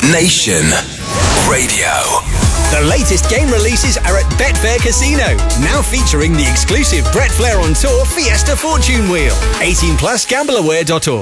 Nation Radio. The latest game releases are at Betfair Casino, now featuring the exclusive Brett Flair on Tour Fiesta Fortune Wheel. 18 plus, gambleaware.org.